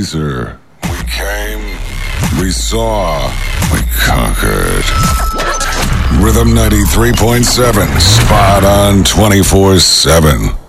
Weezer. We came, we saw, we conquered. Rhythm 93.7, spot on 24/7.